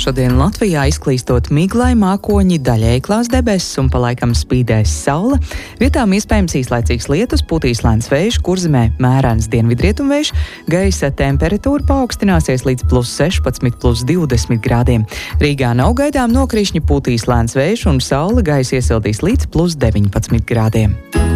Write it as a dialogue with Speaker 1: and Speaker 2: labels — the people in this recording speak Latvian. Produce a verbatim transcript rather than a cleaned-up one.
Speaker 1: Šodien Latvijā izklīstot miglai mākoņi, daļēji klās debesis un palaikam spīdēs saule. Vietām iespējams īslaicīgs lietus, pūtīs lēns vējš, Kurzemē mērens dienvidrietumvējš, gaisa temperatūra paaugstināsies līdz plus sešpadsmit, plus divdesmit grādiem. Rīgā nav gaidām nokrišņi, pūtīs lēns vējš un saule gaisa iesildīs līdz plus deviņpadsmit grādiem.